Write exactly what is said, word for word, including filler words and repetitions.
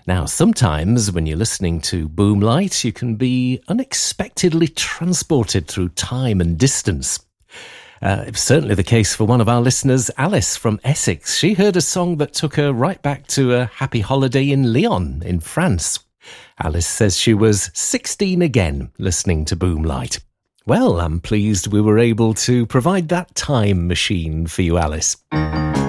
Now, sometimes when you're listening to Boomlight, you can be unexpectedly transported through time and distance. Uh, it was certainly the case for one of our listeners, Alice from Essex. She heard a song that took her right back to a happy holiday in Lyon, in France. Alice says she was sixteen again, listening to Boomlight. Well, I'm pleased we were able to provide that time machine for you, Alice.